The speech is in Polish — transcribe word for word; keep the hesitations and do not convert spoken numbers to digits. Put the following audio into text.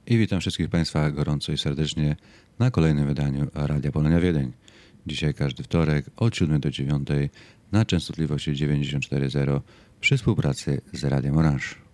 I witam wszystkich Państwa gorąco i serdecznie na kolejnym wydaniu Radia Polonia Wiedeń. Dzisiaj każdy wtorek od siódmej do dziewiątej na częstotliwości dziewięćdziesiąt cztery zero przy współpracy z Radiem Orange.